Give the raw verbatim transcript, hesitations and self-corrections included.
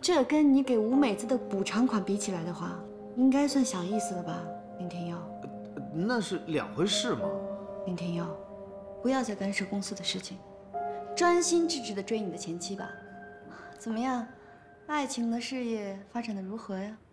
这跟你给吴美姿的补偿款比起来的话，应该算小意思了吧，林天佑？ 那是两回事嘛。 林天佑，不要再干涉公司的事情，专心致志地追你的前妻吧。怎么样，爱情的事业发展的如何呀？